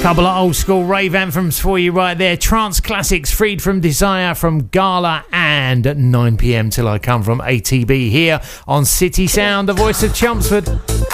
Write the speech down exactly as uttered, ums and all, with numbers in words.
Couple of old school rave anthems for you right there. Trance classics, Freed from Desire from Gala, and at nine p.m. Till I Come from A T B here on City Sound, the voice of Chelmsford.